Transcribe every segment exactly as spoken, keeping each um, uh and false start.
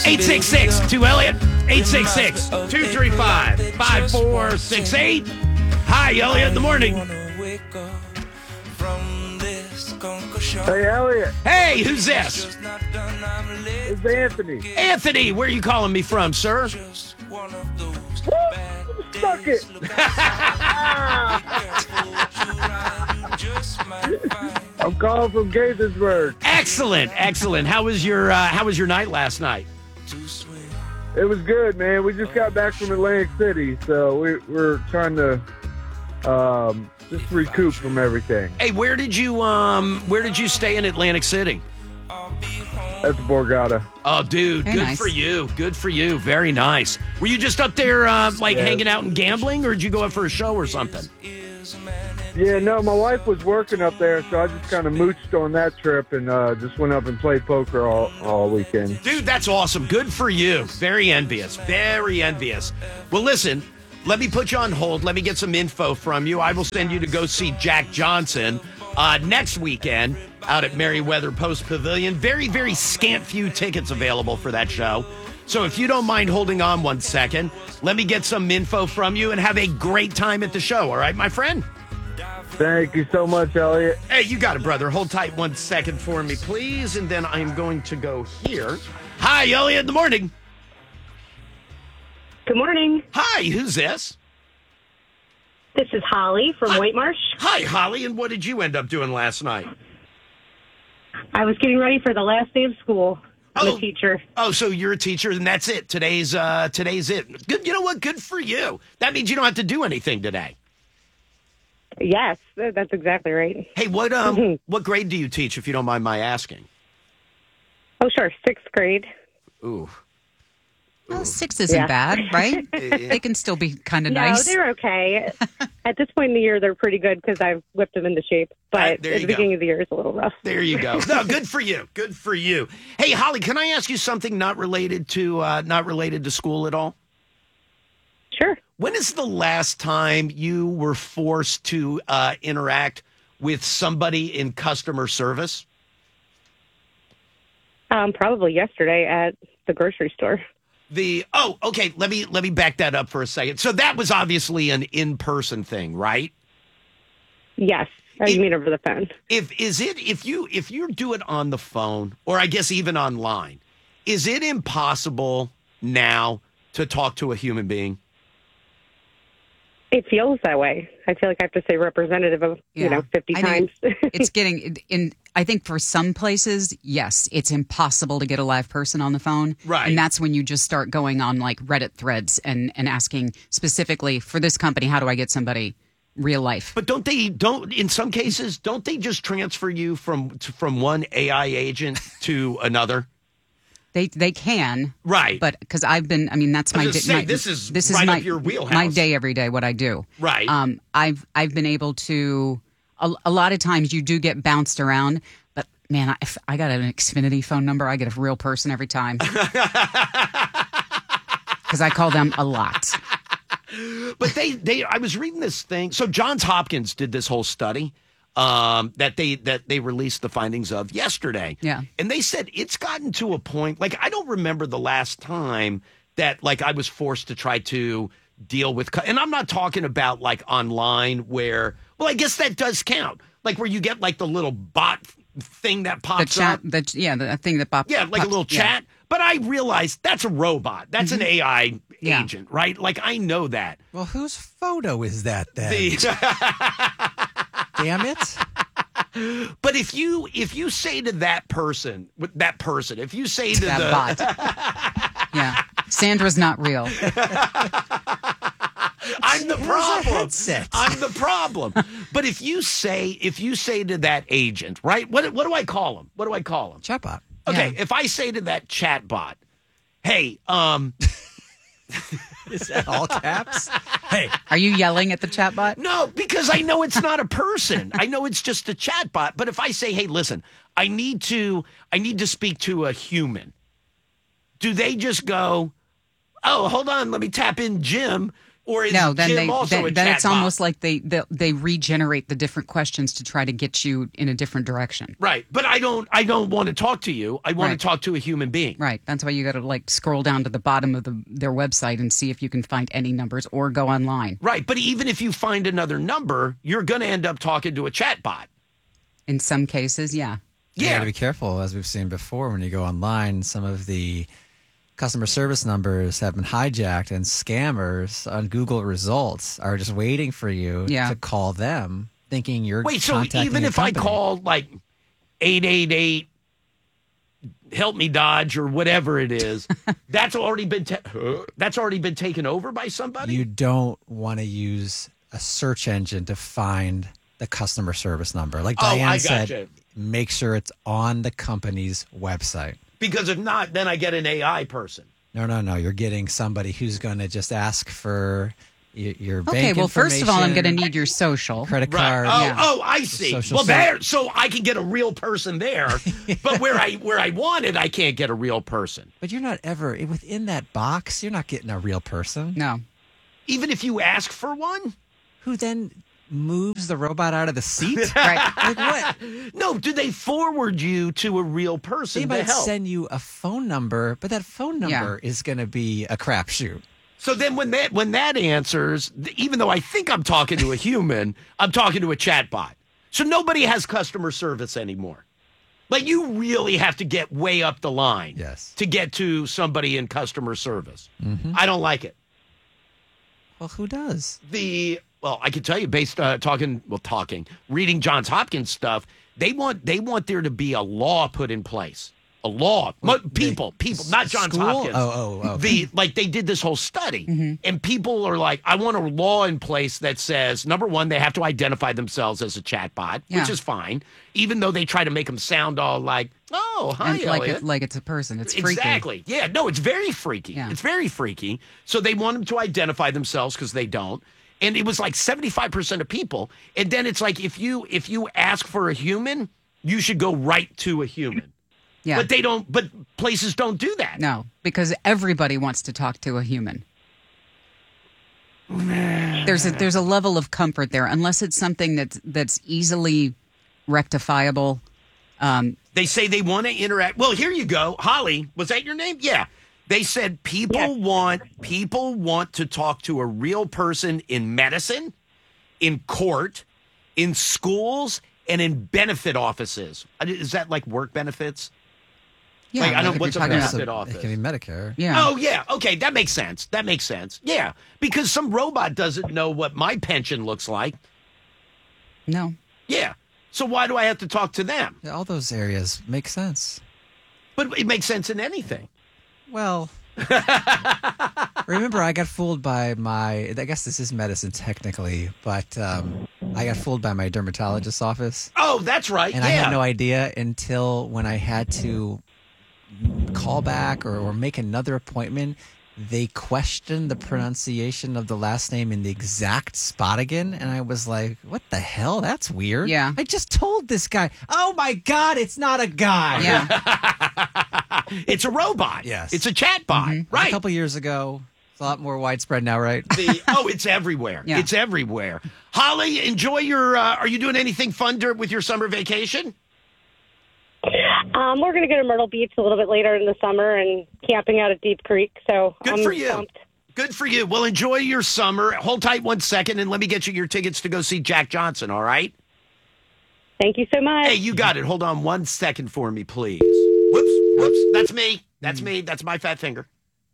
eight six six, two Elliott. eight six six, two three five, five four six eight. Hi, Elliott, in the morning. Hey, Elliot. Hey, who's this? It's Anthony. Anthony, where are you calling me from, sir? Woo! Suck it. I'm calling from Gaithersburg. Excellent, excellent. How was your uh, How was your night last night? It was good, man. We just got back from Atlantic City, so we, we're trying to um, just recoup from everything. Hey, where did you um Where did you stay in Atlantic City? That's Borgata. Oh, dude, Very good nice. for you. Good for you. Very nice. Were you just up there, uh, like, Yeah. hanging out and gambling, or did you go up for a show or something? Yeah, no, my wife was working up there, so I just kind of mooched on that trip and uh, just went up and played poker all, all weekend. Dude, that's awesome. Good for you. Very envious. Very envious. Well, listen, let me put you on hold. Let me get some info from you. I will send you to go see Jack Johnson uh, next weekend out at Merriweather Post Pavilion. Very, very scant few tickets available for that show. So if you don't mind holding on one second, let me get some info from you and have a great time at the show. All right, my friend? Thank you so much, Elliot. Hey, you got it, brother. Hold tight one second for me, please. And then I'm going to go here. Hi, Elliot, in the morning. Good morning. Hi, who's this? This is Holly from Hi. White Marsh. Hi, Holly, and what did you end up doing last night? I was getting ready for the last day of school. I'm Oh. a teacher. Oh, so you're a teacher, and that's it. Today's uh, today's it. Good. You know what? Good for you. That means you don't have to do anything today. Yes, th- that's exactly right. Hey, what um, Mhm. what grade do you teach, if you don't mind my asking? Oh, sure, sixth grade. Ooh. Well, six isn't Yeah. bad, right? They can still be kind of No, nice. they're okay. At this point in the year, they're pretty good because I've whipped them into shape. But Right, at there the you go. beginning of the year, it's a little rough. There you go. No, good for you. Good for you. Hey, Holly, can I ask you something not related to uh, not related to school at all? Sure. When is the last time you were forced to uh, interact with somebody in customer service? Um, probably yesterday at the grocery store. The oh, okay. Let me let me back that up for a second. So that was obviously an in-person thing, right? Yes. Oh, It- you mean over the phone? If is it if you if you do it on the phone, or I guess even online, is it impossible now to talk to a human being? It feels that way. I feel like I have to say representative of, you Yeah. know, fifty I times. think it's getting in. I think for some places, yes, it's impossible to get a live person on the phone. Right. And that's when you just start going on like Reddit threads and, and asking specifically for this company, how do I get somebody real life? But don't they don't in some cases don't they just transfer you from to, from one A I agent to another? They they can, Right. but because I've been, I mean, that's I was my, gonna day- say, my this is this right is my, up your wheelhouse. my day every day. What I do, Right. Um, I've I've been able to. A, a lot of times you do get bounced around, but man, I, if I got an Xfinity phone number, I get a real person every time because I call them a lot. But they, they, I was reading this thing. So Johns Hopkins did this whole study um, that they that they released the findings of yesterday. Yeah. And they said it's gotten to a point. Like I don't remember the last time that like I was forced to try to deal with. cu- And I'm not talking about like online where. Well, I guess that does count. Like where you get like the little bot thing that The pops chat, up. the yeah, the thing that pop, Yeah, like a pops- little yeah. chat. But I realized that's a robot. That's an A I Yeah. agent, right? Like I know that. Well, whose photo is that then? The, Damn it. but if you if you say to that person, with that person, if you say to That the bot. Yeah, Sandra's not real. I'm the problem. headset. I'm the problem. But if you say if you say to that agent, right? What what do I call him? What do I call him? Chatbot. Okay, Yeah. if I say to that chat bot, hey, um, Is that all caps? Hey, Are you yelling at the chatbot? no, because I know it's not a person. I know it's just a chat bot. But if I say, hey, listen, I need to I need to speak to a human, do they just go, oh, hold on, let me tap in Jim. Or is No, then Jim they also then, a then chat it's bot? almost like they, they they regenerate the different questions to try to get you in a different direction. Right, but I don't. I don't want to talk to you. I want Right. to talk to a human being. Right. That's why you got to like scroll down to the bottom of the, their website and see if you can find any numbers or go online. Right, but even if you find another number, you're going to end up talking to a chat bot. In some cases, yeah. You Yeah, got to be careful, as we've seen before, when you go online. Some of the customer service numbers have been hijacked, and scammers on Google results are just waiting for you Yeah. to call them, thinking you're Wait, so contacting even a if I company. call like eight eight eight help me dodge or whatever it is, that's already been ta- that's already been taken over by somebody? you don't want to use a search engine to find the customer service number. Like Oh, Diane I said, gotcha. make sure it's on the company's website. Because if not, then I get an A I person. No, no, no. You're getting somebody who's going to just ask for y- your bank Okay, well, first of all, I'm going to information, need your social. credit Right. card. Oh, yeah. oh, I see. Social Well, sec- there, so I can get a real person there, but where I where I want it, I can't get a real person. But you're not ever within that box. You're not getting a real person No. Even if you ask for one. who then moves the robot out of the seat. Right. Like what? No, do they forward you to a real person They to might help? send you a phone number, but that phone number is going to be a crapshoot. So then when that when that answers, th- even though I think I'm talking to a human, I'm talking to a chatbot. So nobody has customer service anymore. Like you really have to get way up the line Yes. to get to somebody in customer service. Mm-hmm. I don't like it. Well, who does? The well, I can tell you based uh, talking well talking reading Johns Hopkins stuff, they want they want there to be a law put in place. A law, Mo- people, people, not Johns School? Hopkins. Oh, oh, oh. The like they did this whole study, and people are like, I want a law in place that says number one, they have to identify themselves as a chatbot, Yeah. which is fine, even though they try to make them sound all like, oh, hi, And like, Elliot. it, like it's a person. It's freaky. Exactly. Yeah. No, it's very freaky. Yeah. It's very freaky. So they want them to identify themselves because they don't. And it was like seventy-five percent of people. And then it's like if you if you ask for a human, you should go right to a human. Yeah. But they don't. But places don't do that. No, because everybody wants to talk to a human. There's a there's a level of comfort there, unless it's something that's that's easily rectifiable. Um, They say they want to interact. Well, here you go, Holly. Was that your name? Yeah. They said people Yes. want people want to talk to a real person in medicine, in court, in schools, and in benefit offices. I- Is that like work benefits? yeah, Like, I don't- if what's a you're talking benefit about- office? It can be Medicare. Yeah. Oh, yeah. Okay, that makes sense. That makes sense. Yeah, because some robot doesn't know what my pension looks like. No. Yeah. So why do I have to talk to them? Yeah, all those areas make sense. But it makes sense in anything. Well, remember, I got fooled by my, I guess this is medicine technically, but um, I got fooled by my dermatologist's office. Oh, that's right. And yeah. I had no idea until when I had to call back or, or make another appointment. They questioned the pronunciation of the last name in the exact spot again. And I was like, what the hell? That's weird. Yeah. I just told this guy, oh my God, it's not a guy. Yeah. It's a robot. Yes. It's a chatbot. A Right. couple years ago. It's a lot more widespread now, right? The, oh, it's everywhere. Yeah. It's everywhere. Holly, enjoy your. Uh, are you doing anything fun dur- with your summer vacation? Um, we're going to go to Myrtle Beach a little bit later in the summer and camping out at Deep Creek. So Good I'm for you. pumped. Good for you. Well, enjoy your summer. Hold tight one second and let me get you your tickets to go see Jack Johnson, all right? Thank you so much. Hey, you got it. Hold on one second for me, please. Whoops, whoops. That's me. That's me. That's my fat finger.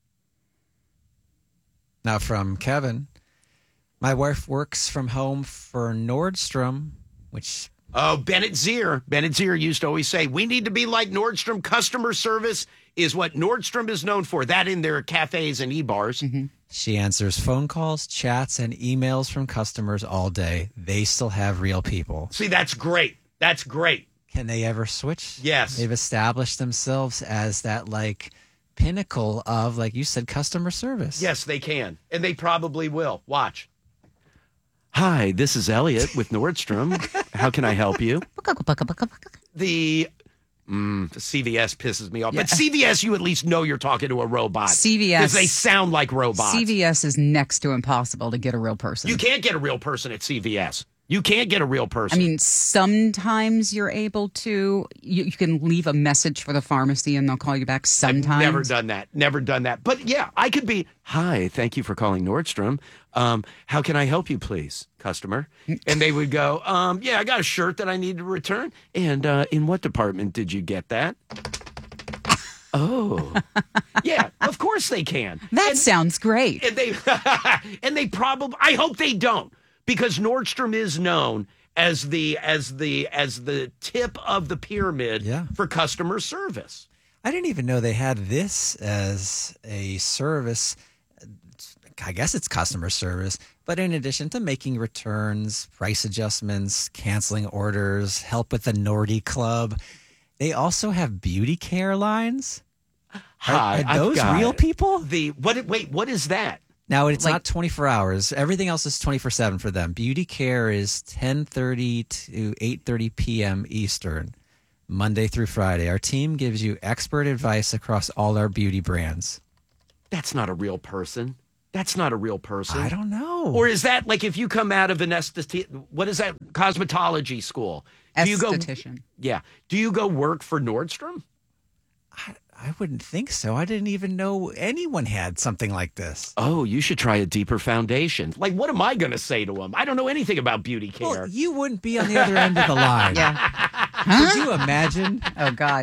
Now from Kevin. My wife works from home for Nordstrom, which Oh, Bennett Zier. Bennett Zier used to always say, we need to be like Nordstrom. Customer service is what Nordstrom is known for. That in their cafes and e-bars. she answers phone calls, chats, and emails from customers all day. They still have real people. See, that's great. That's great. Can they ever switch? Yes. They've established themselves as that like pinnacle of, like you said, customer service. Yes, they can. And they probably will. Watch. Hi, this is Elliot with Nordstrom. How can I help you? The Mm, C V S pisses me off. Yeah. But C V S, you at least know you're talking to a robot. C V S Because they sound like robots. C V S is next to impossible to get a real person. You can't get a real person at C V S. You can't get a real I person. mean, sometimes you're able to. You, you can leave a message for the pharmacy and they'll call you back. Sometimes. I've never done that. Never done that. But yeah, I could be, hi, thank you for calling Nordstrom. Um, how can I help you, please, customer? And they would go, um, yeah, I got a shirt that I need to return. And uh, in what department did you get that? Oh, yeah, of course they can. That and, sounds great. and they and they probably, I hope they don't, because Nordstrom is known as the as the as the tip of the pyramid Yeah. for customer service. I didn't even know they had this as a service. I guess it's customer service, but in addition to making returns, price adjustments, canceling orders, help with the Nordy Club, they also have beauty care lines. Are, Hi, are I've those got real people? The what? Wait, what is that? Now it's Like- not twenty-four hours. Everything else is twenty-four seven for them. Beauty care is ten thirty to eight thirty p.m. Eastern, Monday through Friday. Our team gives you expert advice across all our beauty brands. That's not a real person. That's not a real person. I don't know. Or is that like if you come out of an esthet? What is that? Cosmetology school? Do you go? Esthetician. Yeah. Do you go work for Nordstrom? I, I wouldn't think so. I didn't even know anyone had something like this. Oh, you should try a deeper foundation. Like, what am I going to say to them? I don't know anything about beauty care. Well, you wouldn't be on the other end of the line. Yeah. Could you imagine? Oh God.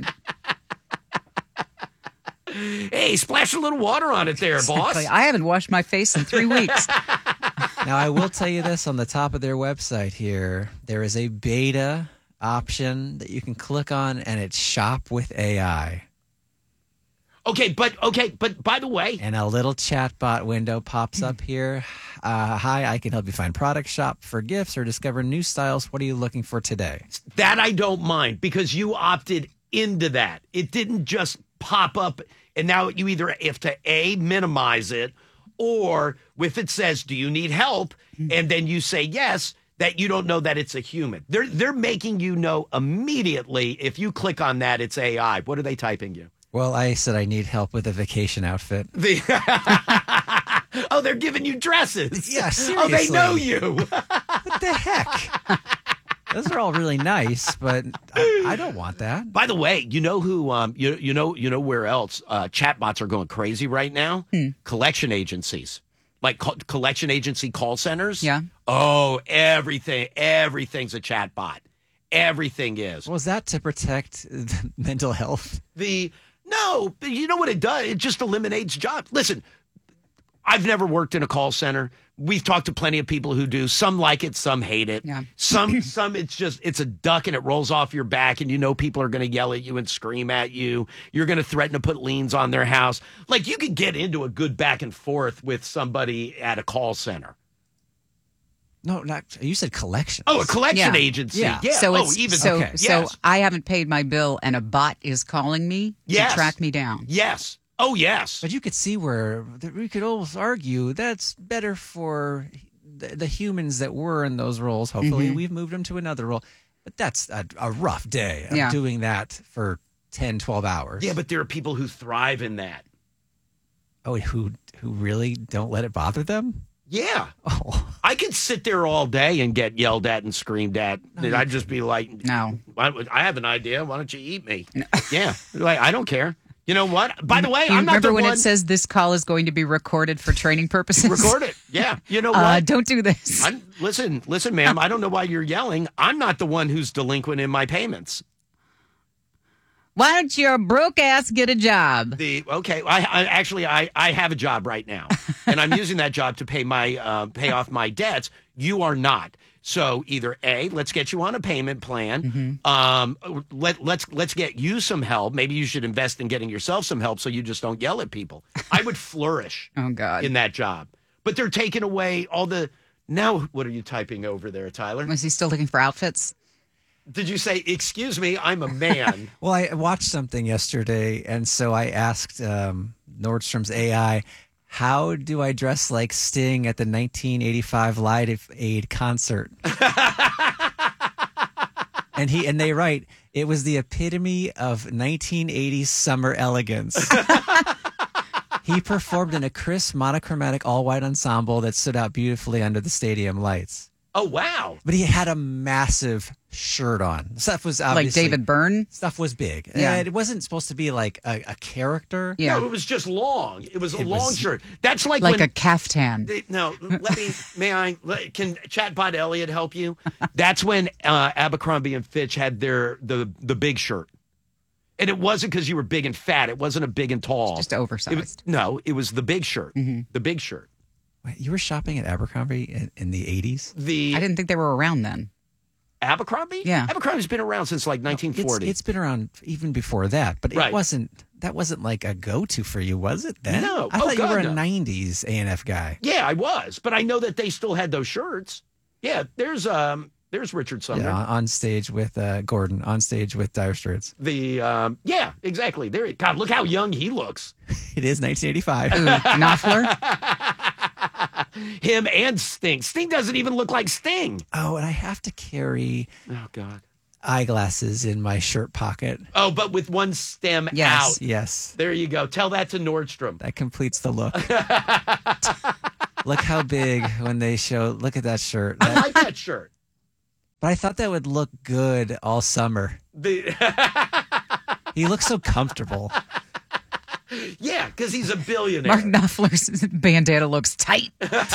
Hey, splash a little water on it there, boss. Exactly. I haven't washed my face in three weeks. Now, I will tell you this on the top of their website here. There is a beta option that you can click on, and it's Shop with A I. Okay, but okay, but by the way, And a little chatbot window pops up here. Uh, hi, I can help you find product, shop for gifts, or discover new styles. What are you looking for today? that I don't mind because you opted into that. It didn't just pop up, and now you either have to A, minimize it, or if it says, do you need help? And then you say yes, that you don't know that it's a human. They're they're making you know immediately if you click on that, it's A I. What are they typing you? Well, I said I need help with a vacation outfit. The oh, they're giving you dresses. Yeah, Oh, they seriously. know you. What the heck? Those are all really nice, but I, I don't want that. By the way, you know who? Um, you you know you know where else uh, chatbots are going crazy right now? Collection agencies, like co- collection agency call centers. Yeah. Oh, everything, everything's a chatbot. Everything is Was that to protect mental health? the no. But you know what it does? It just eliminates jobs. Listen, I've never worked in a call center. We've talked to plenty of people who do. Some like it, some hate it. Yeah. Some, some it's just it's a duck and it rolls off your back, and you know people are going to yell at you and scream at you. You're going to threaten to put liens on their house. Like you could get into a good back and forth with somebody at a call center. No, not you said collection. Oh, a collection Yeah. agency. Yeah. Yeah. So oh, it's even so okay. so Yes. I haven't paid my bill and a bot is calling me Yes. to track me down. Yes. Oh, yes. But you could see where that we could almost argue that's better for the, the humans that were in those roles. Hopefully, we've moved them to another role. But that's a, a rough day of Yeah. doing that for ten, twelve hours. Yeah, but there are people who thrive in that. Oh, who who really don't let it bother them? Yeah. Oh, I could sit there all day and get yelled at and screamed at. I'd just be like, No. I, I have an idea. Why don't you eat me? Yeah. Like, I don't care. You know what? By the way, You I'm not remember the when one. it says this call is going to be recorded for training purposes? Record it. Yeah. You know what? Uh, don't do this. I'm, listen, listen, ma'am. I don't know why you're yelling. I'm not the one who's delinquent in my payments. Why don't your broke ass get a job? The okay, I, I actually I, I have a job right now, and I'm using that job to pay my uh, pay off my debts. You are not. So either A, let's get you on a payment plan. Um, let let's let's get you some help. Maybe you should invest in getting yourself some help so you just don't yell at people. I would flourish Oh God. in that job, but they're taking away all the. Now, what are you typing over there, Tyler? Was he still looking for outfits? Did you say, "Excuse me, I'm a man"? well, I watched something yesterday, and so I asked um, Nordstrom's A I, "How do I dress like Sting at the nineteen eighty-five Live Aid concert?" And he and they write, it was the epitome of nineteen eighties summer elegance. He performed in a crisp, monochromatic, all-white ensemble that stood out beautifully under the stadium lights. Oh, wow. But he had a massive shirt on. Stuff was Like obviously... David Byrne? Stuff was big. Yeah. And it wasn't supposed to be like a, a character. Yeah. No, it was just long. It was a It long was- shirt. That's like, Like when, a caftan. they- no, let me, may I, let- can Chatbot Elliot help you? That's when uh, Abercrombie and Fitch had their, the, the big shirt. And it wasn't because you were big and fat. It wasn't a big and tall. Just It was, oversized. no, it was the big shirt. The big shirt. Wait, you were shopping at Abercrombie in, in the eighties? The I didn't think they were around then. Abercrombie? Yeah. Abercrombie's been around since like nineteen forty. It's, it's been around even before that, but it Right. wasn't. That wasn't like a go-to for you, was it? Then No. I Oh, thought you God, were a no. nineties A and F guy. Yeah, I was, but I know that they still had those shirts. Yeah, there's um, there's Richard Sumner. Yeah, on stage with uh, Gordon, on stage with Dire Straits. The um, yeah, exactly. There, God, look how young he looks. It is nineteen eighty-five. Ooh, Knopfler? Him and Sting. Sting doesn't even look like Sting. Oh, and I have to carry Oh God. eyeglasses in my shirt pocket. Oh, but with one stem Yes. out. Yes, There you go. Tell that to Nordstrom. that completes the look. Look how big when they show. Look at that shirt. I That- like that shirt. but I thought that would look good all summer. The He looks so comfortable. yeah, because he's a billionaire. Mark Knopfler's bandana looks tight.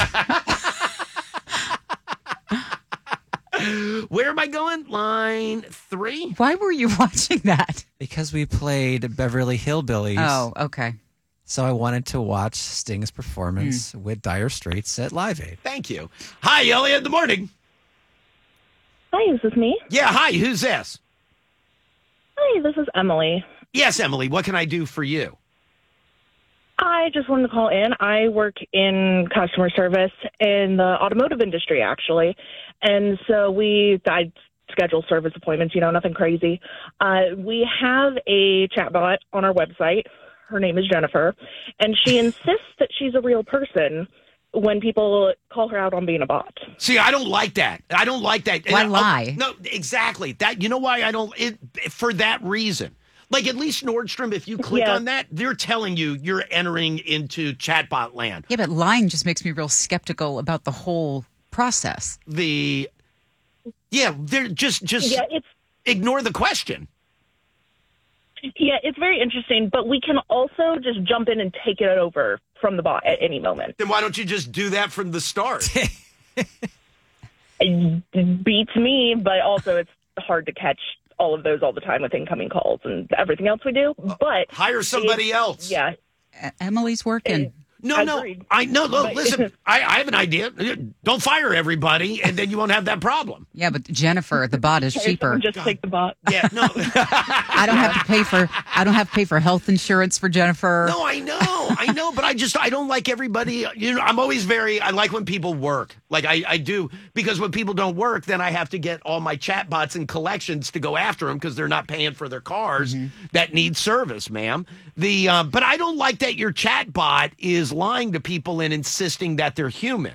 Where am I going? Line three. Why were you watching that? Because we played Beverly Hillbillies. Oh, okay. So I wanted to watch Sting's performance with Dire Straits at Live Aid. Thank you. Hi, Elliot. Good morning. Hi, is this me? Yeah. Hi. Who's this? Hi, this is Emily. Yes, Emily. What can I do for you? I just wanted to call in. I work in customer service in the automotive industry, actually. And so we, I schedule service appointments, you know, nothing crazy. Uh, we have a chatbot on our website. Her name is Jennifer. And she insists that she's a real person when people call her out on being a bot. See, I don't like that. I don't like that. Why And, uh, lie? No, exactly. That you know why I don't. It for that reason. Like at least Nordstrom, if you click Yeah. on that, they're telling you you're entering into chatbot land. Yeah, but lying just makes me real skeptical about the whole process. The yeah, they're just just Yeah, it's ignore the question. yeah, it's very interesting, but we can also just jump in and take it over from the bot at any moment. Then why don't you just do that from the start? It beats me, but also it's hard to catch all of those all the time with incoming calls and everything else we do. But Hire somebody it- else. Yeah. E- Emily's working. No, no. Agreed. I no. Look, But- listen. I, I have an idea. Don't fire everybody, and then you won't have that problem. Yeah, but Jennifer, the bot is cheaper. Just take the bot. Yeah. No. I don't have to pay for I don't have to pay for health insurance for Jennifer. No, I know, I know, but I just I don't like everybody. You know, I'm always very. I like when people work, like I, I do, because when people don't work, then I have to get all my chatbots and collections to go after them because they're not paying for their cars that need service, ma'am. The uh, but I don't like that your chatbot is lying to people and insisting that they're human.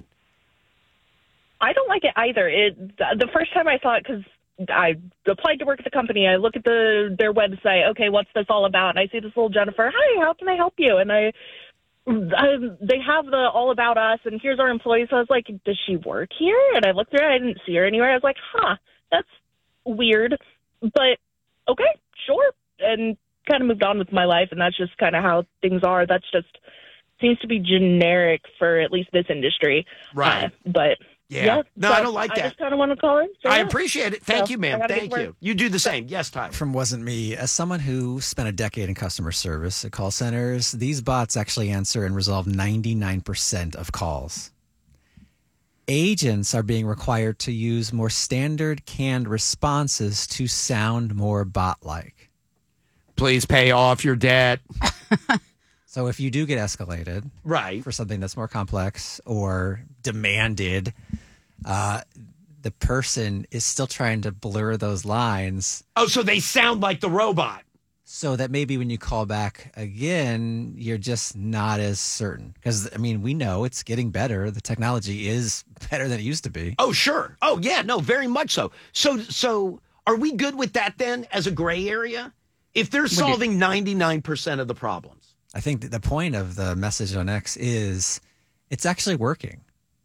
I don't like it either. It the first time I saw it, because I applied to work at the company, I look at the their website. Okay, what's this all about? And I see this little Jennifer. Hi, how can I help you? And I, I they have the all about us, and here's our employees. So I was like, does she work here? And I looked through it. I didn't see her anywhere. I was like, huh, that's weird. But okay, sure. And kind of moved on with my life, and that's just kind of how things are. That's just seems to be generic for at least this industry. Right. Uh, but Yeah. yeah, No, so I don't like I that. just kind of want to call in. So, I yeah. appreciate it. Thank So, you, I ma'am. gotta get Thank to you. work. You do the same. Yes, Tyler. From Wasn't Me, as someone who spent a decade in customer service at call centers, these bots actually answer and resolve ninety-nine percent of calls. Agents are being required to use more standard canned responses to sound more bot-like. Please pay off your debt. So if you do get escalated Right. for something that's more complex or demanded, uh, the person is still trying to blur those lines Oh, so they sound like the robot. so that maybe when you call back again, you're just not as certain. Because, I mean, we know it's getting better. The technology is better than it used to be. Oh, sure. Oh, yeah. No, very much so. So, so Are we good with that then as a gray area? If they're solving ninety-nine percent of the problems. I think that the point of the message on X is it's actually working.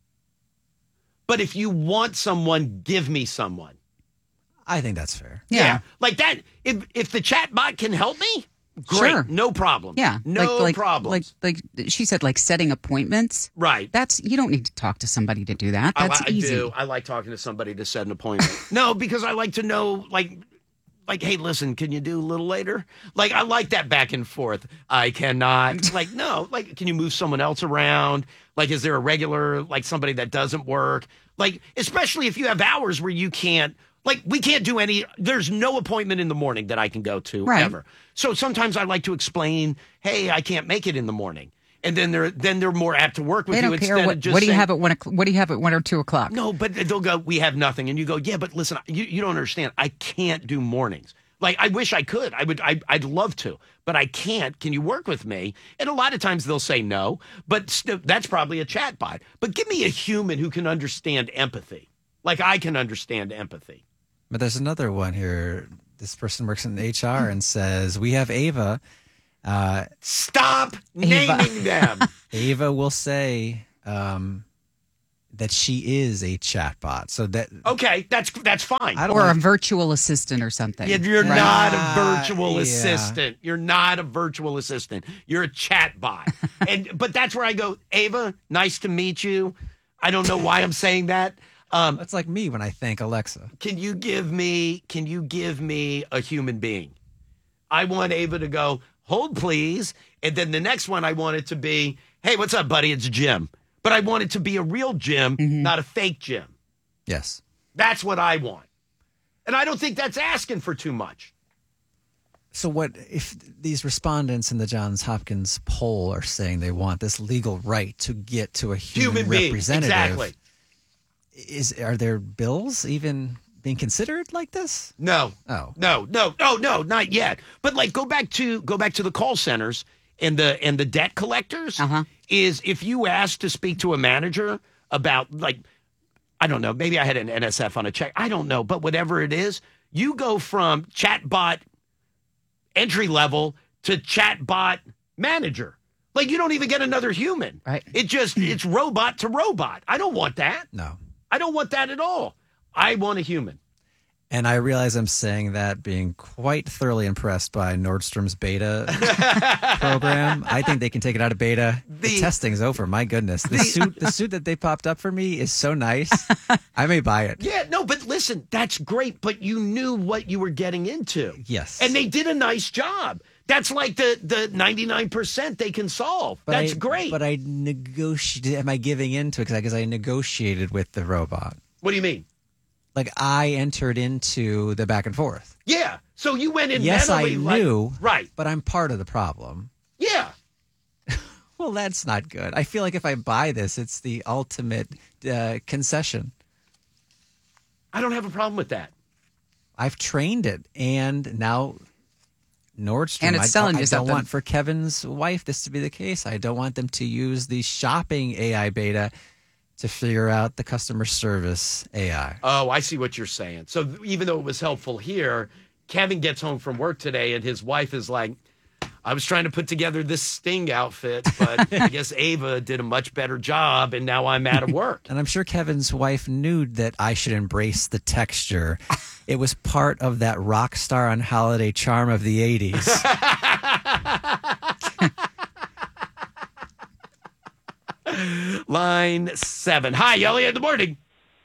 But if you want someone, give me someone. I think that's fair. Yeah. Like that, if if the chat bot can help me, great. Sure. No problem. Yeah. No like, like, problems. Like like she said, like setting appointments. Right. That's you don't need to talk to somebody to do that. That's I, I easy. do. I like talking to somebody to set an appointment. No, because I like to know, like, like, hey, listen, can you do a little later? Like, I like that back and forth. I cannot. Like, no. Like, can you move someone else around? Like, is there a regular, like, somebody that doesn't work? Like, especially if you have hours where you can't. Like, we can't do any, there's no appointment in the morning that I can go to Right. ever. So sometimes I like to explain, hey, I can't make it in the morning. And then they're then they're more apt to work with They you don't care instead what, of just what do you saying, have at one. o'clock- What do you have at one or two o'clock? no, but they'll go, we have nothing. And you go, yeah, but listen, you, you don't understand. I can't do mornings. Like, I wish I could. I would, I, I'd love to, but I can't. Can you work with me? And a lot of times they'll say no, but st- that's probably a chat bot. But give me a human who can understand empathy. Like I can understand empathy. But there's another one here. This person works in H R and says, we have Ava. Uh, Stop naming them. Ava will say um, that she is a chatbot. So that Okay, that's that's fine. I don't Or a want- virtual assistant or something. Yeah, you're Right. not a Ah, virtual yeah. assistant. You're not a virtual assistant. You're a chat bot. and but that's where I go, Ava, nice to meet you. I don't know why I'm saying that. Um, That's like me when I thank Alexa. can you give me can you give me a human being? I want Ava to go, hold please. And then the next one I want it to be, hey, what's up, buddy? It's Jim. But I want it to be a real Jim, not a fake Jim. Yes. That's what I want. And I don't think that's asking for too much. So what if these respondents in the Johns Hopkins poll are saying they want this legal right to get to a human, Human being. representative? Exactly. Is are there bills even being considered like this? No. Oh. No, no, no, no, not yet. But like go back to go back to the call centers and the and the debt collectors Uh-huh. is if you ask to speak to a manager about like I don't know, maybe I had an N S F on a check. I don't know, but whatever it is, you go from chatbot entry level to chatbot manager. Like you don't even get another human. Right. It just it's robot to robot. I don't want that. No. I don't want that at all. I want a human. And I realize I'm saying that being quite thoroughly impressed by Nordstrom's beta program. I think they can take it out of beta. The, The- testing's over. My goodness. The suit the suit that they popped up for me is so nice. I may buy it. Yeah, no, but listen, that's great, but you knew what you were getting into. Yes. And they did a nice job. That's like the the ninety-nine percent they can solve. But That's I, great. But I negotiated. Am I giving into it? Because I negotiated with the robot. What do you mean? Like I entered into the back and forth. Yeah. So you went in Yes, I mentally like- knew. right. But I'm part of the problem. Yeah. Well, that's not good. I feel like if I buy this, it's the ultimate uh, concession. I don't have a problem with that. I've trained it, and now Nordstrom. And it's I, selling I you don't something. want for Kevin's wife this to be the case. I don't want them to use the shopping A I beta to figure out the customer service A I. Oh, I see what you're saying. So even though it was helpful here, Kevin gets home from work today and his wife is like, I was trying to put together this Sting outfit, but I guess Ava did a much better job and now I'm out of work. And I'm sure Kevin's wife knew that I should embrace the texture. It was part of that rock star on holiday charm of the eighties. Line seven. Hi, Elliot, in the morning.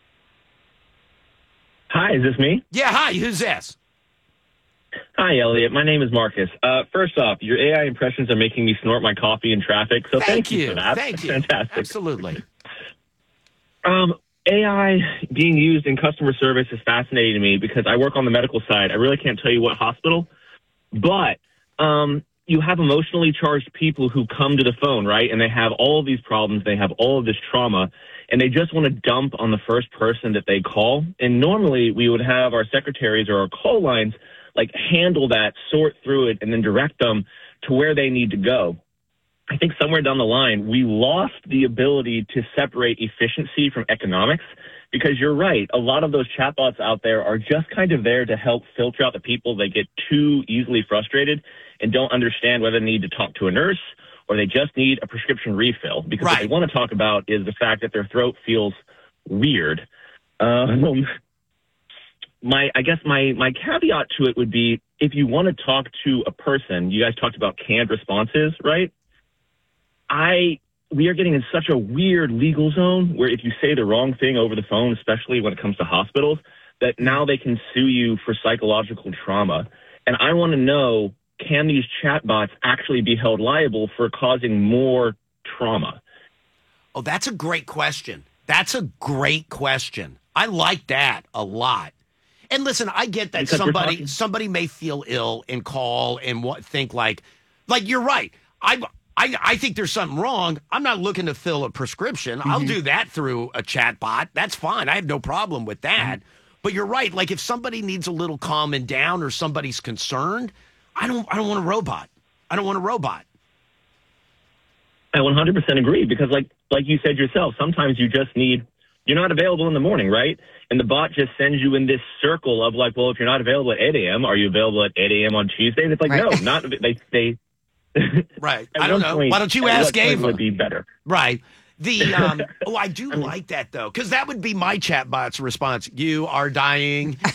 Hi, is this me? Yeah, hi, who's this? Hi, Elliot. My name is Marcus. Uh, first off, your A I impressions are making me snort my coffee in traffic, so thank, you for that. Thank you. Fantastic. Absolutely. Um, A I being used in customer service is fascinating to me because I work on the medical side. I really can't tell you what hospital, but um, you have emotionally charged people who come to the phone, right? And they have all of these problems. They have all of this trauma, and they just want to dump on the first person that they call. And normally we would have our secretaries or our call lines like handle that, sort through it, and then direct them to where they need to go. I think somewhere down the line, we lost the ability to separate efficiency from economics. because you're right. A lot of those chatbots out there are just kind of there to help filter out the people that get too easily frustrated and don't understand whether they need to talk to a nurse or they just need a prescription refill. Because Right. what they want to talk about is the fact that their throat feels weird. Um, my, I guess my, my caveat to it would be, if you want to talk to a person, you guys talked about canned responses, right? I, we are getting in such a weird legal zone where if you say the wrong thing over the phone, especially when it comes to hospitals, that now they can sue you for psychological trauma. And I want to know, can these chatbots actually be held liable for causing more trauma? Oh, that's a great question. That's a great question. I like that a lot. And listen, I get that Because we're somebody talking- somebody may feel ill and call and what, think like, like you're right. I I I think there's something wrong. I'm not looking to fill a prescription. I'll do that through a chat bot. That's fine. I have no problem with that. But you're right. Like if somebody needs a little calming down or somebody's concerned, I don't I don't want a robot. I don't want a robot. I one hundred percent agree because like like you said yourself, sometimes you just need, you're not available in the morning, right? And the bot just sends you in this circle of like, well, if you're not available at eight a.m., are you available at eight a.m. on Tuesday? And it's like, Right. no, not, they, they, Right. at I don't what know. point- Why don't you at ask what point Ava? would it be better? Right. The um oh, I do like that though, because that would be my chatbot's response. You are dying.